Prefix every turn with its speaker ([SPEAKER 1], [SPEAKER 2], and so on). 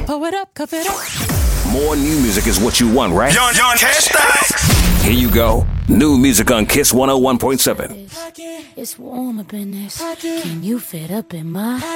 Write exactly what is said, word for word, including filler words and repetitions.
[SPEAKER 1] Pull it up, cuff it up.
[SPEAKER 2] More new music is what you want, right?
[SPEAKER 3] Young, young, catch that.
[SPEAKER 2] Here you go. New music on Kiss one oh one point seven.
[SPEAKER 1] It's warm up in this. Can you fit up in my